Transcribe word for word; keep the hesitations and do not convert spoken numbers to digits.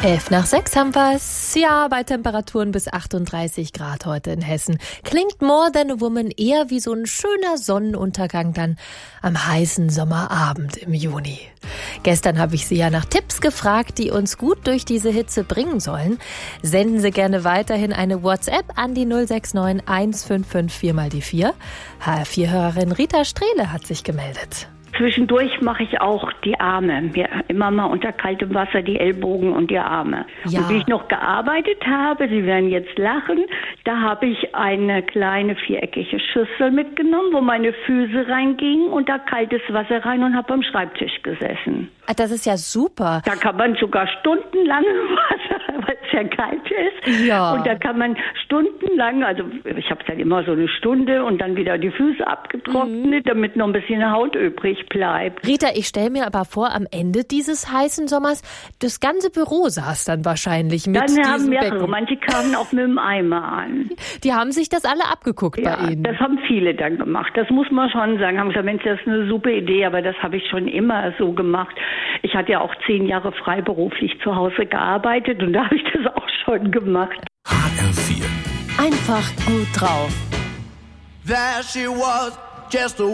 Elf nach sechs haben wir's. Ja, bei Temperaturen bis achtunddreißig Grad heute in Hessen. Klingt More Than a Woman eher wie so ein schöner Sonnenuntergang dann am heißen Sommerabend im Juni. Gestern habe ich Sie ja nach Tipps gefragt, die uns gut durch diese Hitze bringen sollen. Senden Sie gerne weiterhin eine WhatsApp an die null sechs neun eins fünf fünf vier mal die vier. H R vier-Hörerin Rita Strehle hat sich gemeldet. Zwischendurch mache ich auch die Arme. Mir immer mal unter kaltem Wasser die Ellbogen und die Arme. Ja. Und wie ich noch gearbeitet habe, Sie werden jetzt lachen, da habe ich eine kleine viereckige Schüssel mitgenommen, wo meine Füße reingingen und da kaltes Wasser rein und habe am Schreibtisch gesessen. Das ist ja super. Da kann man sogar stundenlang Wasser, weil es ja kalt ist. Ja. Und da kann man stundenlang, also ich habe dann immer so eine Stunde und dann wieder die Füße abgetrocknet, mhm. damit noch ein bisschen Haut übrig bleibt. Rita, ich stelle mir aber vor, am Ende dieses heißen Sommers, das ganze Büro saß dann wahrscheinlich mit Dann haben diesem mehrere, Becken. manche kamen auch mit dem Eimer an. Die haben sich das alle abgeguckt Ja, bei Ihnen. das haben viele dann gemacht. Das muss man schon sagen. Haben gesagt, Mensch, das ist eine super Idee, aber das habe ich schon immer so gemacht. Ich hatte ja auch zehn Jahre freiberuflich zu Hause gearbeitet und da habe ich das auch schon gemacht. H R vier. Einfach gut drauf. There she was, just a